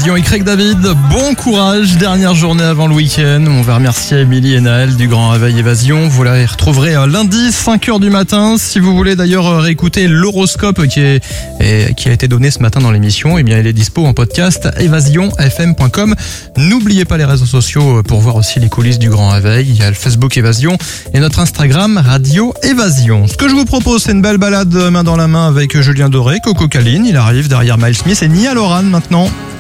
Évasion et Craig David. Bon courage, dernière journée avant le week-end. On va remercier Émilie et Naël du Grand Réveil Évasion. Vous la retrouverez lundi 5h du matin. Si vous voulez d'ailleurs réécouter l'horoscope qui a été donné ce matin dans l'émission, eh bien il est dispo en podcast évasionfm.com. N'oubliez pas les réseaux sociaux pour voir aussi les coulisses du Grand Réveil. Il y a le Facebook Évasion et notre Instagram Radio Évasion. Ce que je vous propose, c'est une belle balade main dans la main avec Julien Doré, Coco Caline. Il arrive derrière Miles Smith et Nia Loran maintenant.